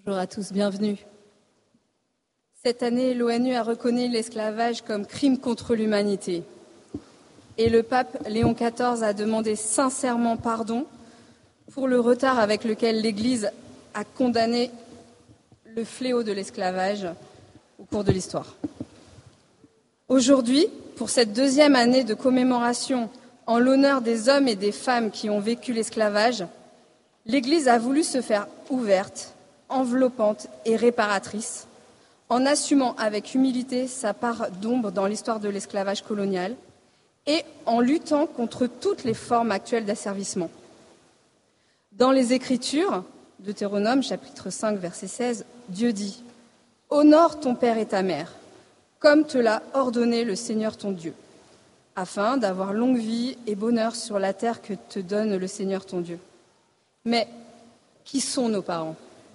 Bonjour à tous, bienvenue. Cette année, l'ONU a reconnu l'esclavage comme crime contre l'humanité. Et le pape Léon XIV a demandé sincèrement pardon pour le retard avec lequel l'Église a condamné le fléau de l'esclavage au cours de l'histoire. Aujourd'hui, pour cette deuxième année de commémoration en l'honneur des hommes et des femmes qui ont vécu l'esclavage, l'Église a voulu se faire ouverte, enveloppante et réparatrice, en assumant avec humilité sa part d'ombre dans l'histoire de l'esclavage colonial et en luttant contre toutes les formes actuelles d'asservissement. Dans les Écritures, Deutéronome, chapitre 5, verset 16, Dieu dit « Honore ton père et ta mère, comme te l'a ordonné le Seigneur ton Dieu, afin d'avoir longue vie et bonheur sur la terre que te donne le Seigneur ton Dieu. » Mais qui sont nos parents ?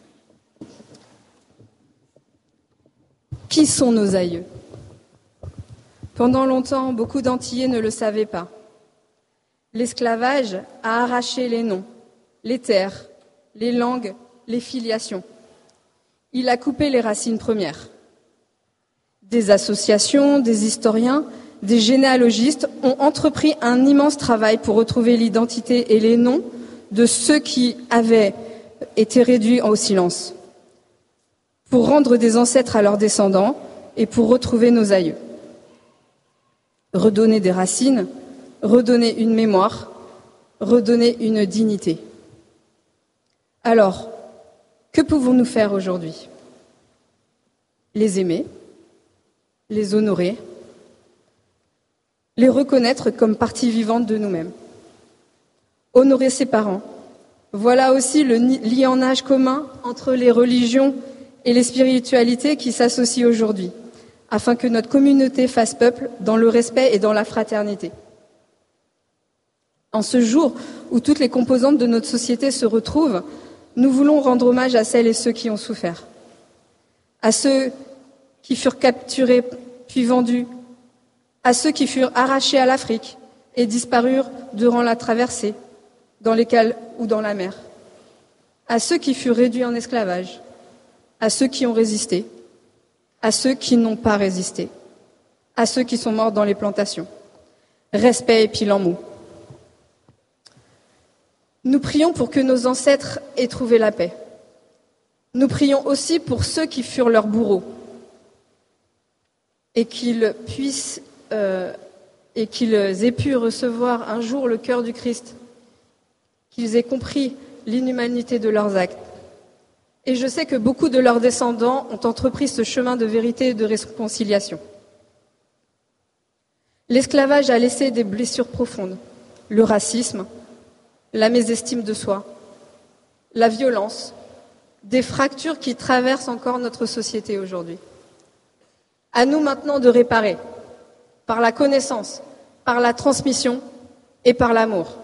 Qui sont nos aïeux ? Pendant longtemps, beaucoup d'Antillais ne le savaient pas. L'esclavage a arraché les noms, les terres, les langues, les filiations. Il a coupé les racines premières. Des associations, des historiens, des généalogistes ont entrepris un immense travail pour retrouver l'identité et les noms de ceux qui avaient été réduits au silence, pour rendre des ancêtres à leurs descendants et pour retrouver nos aïeux. Redonner des racines, redonner une mémoire, redonner une dignité. Alors, que pouvons-nous faire aujourd'hui ? Les aimer, les honorer, les reconnaître comme partie vivante de nous-mêmes. Honorer ses parents. Voilà aussi le lianage commun entre les religions et les spiritualités qui s'associent aujourd'hui, afin que notre communauté fasse peuple dans le respect et dans la fraternité. En ce jour où toutes les composantes de notre société se retrouvent, nous voulons rendre hommage à celles et ceux qui ont souffert, à ceux qui furent capturés puis vendus, à ceux qui furent arrachés à l'Afrique et disparurent durant la traversée, dans les cales ou dans la mer, à ceux qui furent réduits en esclavage, à ceux qui ont résisté, à ceux qui n'ont pas résisté, à ceux qui sont morts dans les plantations. Respect et pile en mots. Nous prions pour que nos ancêtres aient trouvé la paix. Nous prions aussi pour ceux qui furent leurs bourreaux et qu'ils aient pu recevoir un jour le cœur du Christ, qu'ils aient compris l'inhumanité de leurs actes. Et je sais que beaucoup de leurs descendants ont entrepris ce chemin de vérité et de réconciliation. L'esclavage a laissé des blessures profondes, le racisme, la mésestime de soi, la violence, des fractures qui traversent encore notre société aujourd'hui. À nous maintenant de réparer, par la connaissance, par la transmission et par l'amour.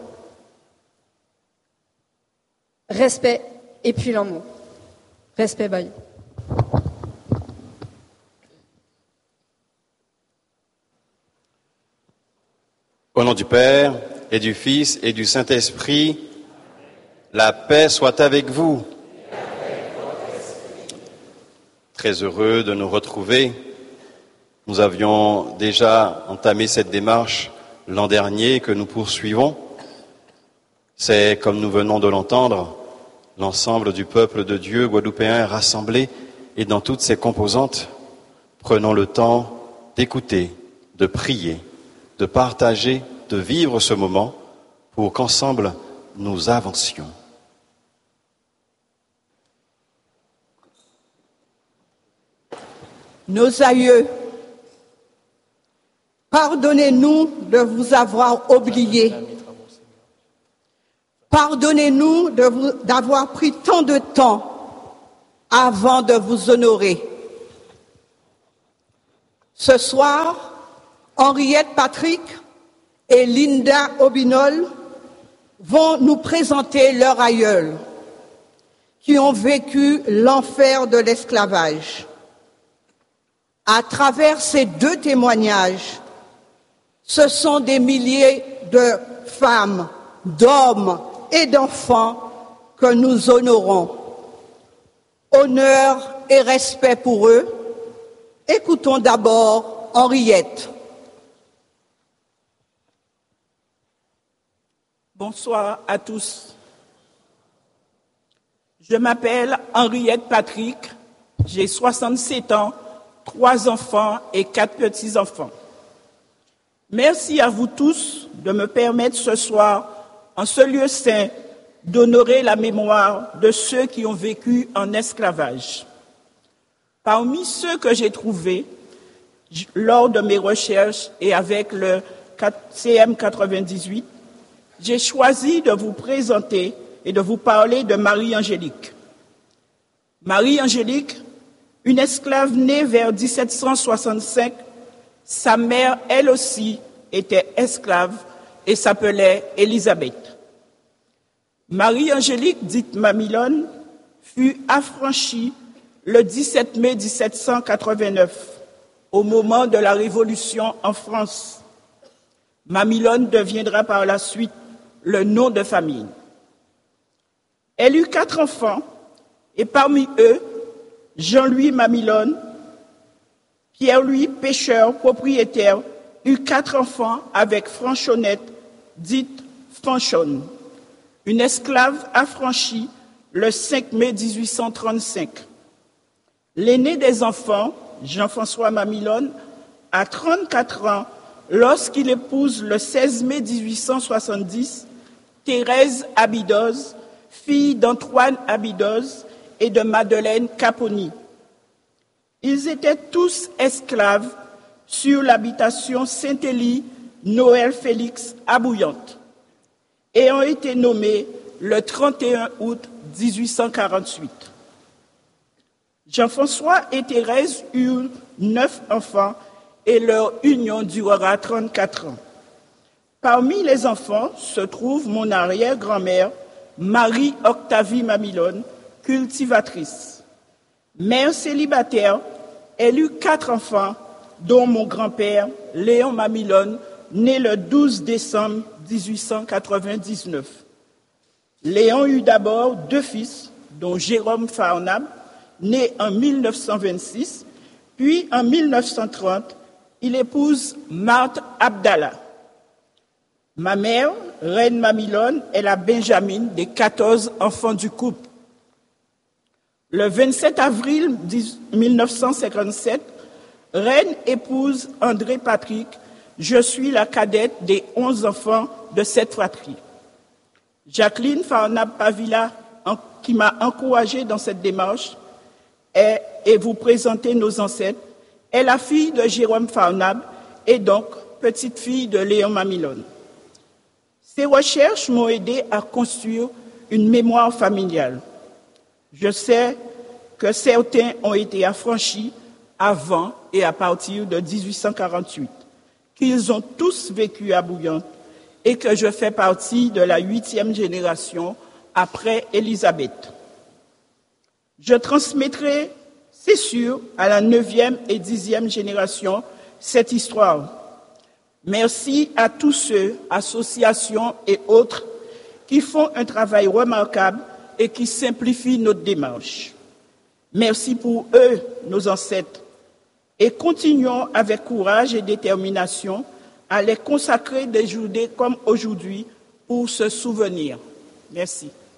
Respect et puis l'amour. Respect, Bayou. Au nom du Père, et du Fils, et du Saint-Esprit, la paix soit avec vous. Très heureux de nous retrouver. Nous avions déjà entamé cette démarche l'an dernier que nous poursuivons. C'est, comme nous venons de l'entendre, l'ensemble du peuple de Dieu guadeloupéen rassemblé et dans toutes ses composantes, prenons le temps d'écouter, de prier, de partager, de vivre ce moment pour qu'ensemble nous avancions. Nos aïeux, pardonnez-nous de vous avoir oubliés. Pardonnez-nous d'avoir pris tant de temps avant de vous honorer. Ce soir, Henriette Patrick et Linda Obinol vont nous présenter leurs aïeuls qui ont vécu l'enfer de l'esclavage. À travers ces deux témoignages, ce sont des milliers de femmes, d'hommes et d'enfants que nous honorons. honneur et respect pour eux. Écoutons d'abord Henriette. Bonsoir à tous. Je m'appelle Henriette Patrick, j'ai 67 ans, 3 enfants et 4 petits-enfants. Merci à vous tous de me permettre ce soir, en ce lieu saint, d'honorer la mémoire de ceux qui ont vécu en esclavage. Parmi ceux que j'ai trouvés lors de mes recherches et avec le CM 98, j'ai choisi de vous présenter et de vous parler de Marie-Angélique. Marie-Angélique, une esclave née vers 1765, sa mère, elle aussi, était esclave et s'appelait Élisabeth. Marie-Angélique, dite Mamilone, fut affranchie le 17 mai 1789, au moment de la Révolution en France. Mamilone deviendra par la suite le nom de famille. Elle eut 4 enfants, et parmi eux, Jean-Louis Mamilone, Pierre-Louis, pêcheur, propriétaire, eut 4 enfants avec Franchonnette, dite Fanchonne, une esclave affranchie le 5 mai 1835. L'aîné des enfants, Jean-François Mamilone, a 34 ans lorsqu'il épouse le 16 mai 1870 Thérèse Abidoz, fille d'Antoine Abidoz et de Madeleine Caponi. Ils étaient tous esclaves sur l'habitation Saint-Élie Noël Félix à Bouillante et ont été nommés le 31 août 1848. Jean-François et Thérèse eurent 9 enfants et leur union durera 34 ans. Parmi les enfants se trouve mon arrière-grand-mère, Marie-Octavie Mamilone, cultivatrice. Mère célibataire, elle eut 4 enfants, dont mon grand-père, Léon Mamilone, né le 12 décembre 1899. Léon eut d'abord 2 fils, dont Jérôme Farnab, né en 1926, puis en 1930, il épouse Marthe Abdallah. Ma mère, Reine Mamilone, est la Benjamine des 14 enfants du couple. Le 27 avril 1957, Reine épouse André Patrick. Je suis la cadette des 11 enfants de cette fratrie. Jacqueline Farnab Pavila, qui m'a encouragée dans cette démarche, et vous présenter nos ancêtres, est la fille de Jérôme Farnab et donc petite-fille de Léon Mamilone. Ces recherches m'ont aidé à construire une mémoire familiale. Je sais que certains ont été affranchis avant et à partir de 1848, qu'ils ont tous vécu à Bouillante et que je fais partie de la 8e génération après Élisabeth. Je transmettrai, c'est sûr, à la 9e et 10e génération cette histoire. Merci à tous ceux, associations et autres, qui font un travail remarquable et qui simplifient notre démarche. Merci pour eux, nos ancêtres, et continuons avec courage et détermination à les consacrer des journées comme aujourd'hui pour se souvenir. Merci.